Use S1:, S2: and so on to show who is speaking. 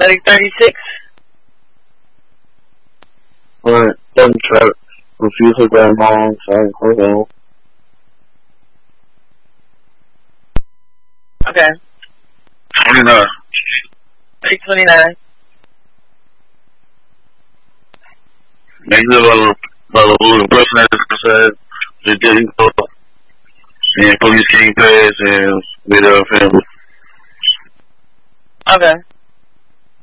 S1: 3036.
S2: Alright, doesn't try to refuse her going home, so I can close out.
S1: Okay.
S3: 29.
S1: 329.
S3: Next level, the person that said the getting caught, and police came past and video of him.
S1: Okay.